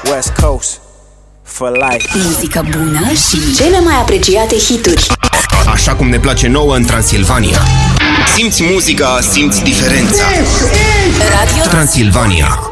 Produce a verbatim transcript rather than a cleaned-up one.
West Coast for life. Muzică bună și cele mai apreciate hituri. Așa cum ne place nouă în Transilvania. Simți muzica, simți diferența. Radio Transilvania.